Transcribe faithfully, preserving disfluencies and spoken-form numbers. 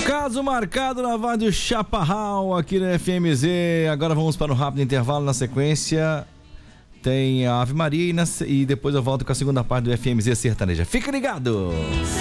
Caso marcado na Vale do Chaparral, aqui no F M Z. Agora vamos para um rápido intervalo. Na sequência tem a Ave Maria e, na, e depois eu volto com a segunda parte do F M Z Sertaneja. Fica ligado!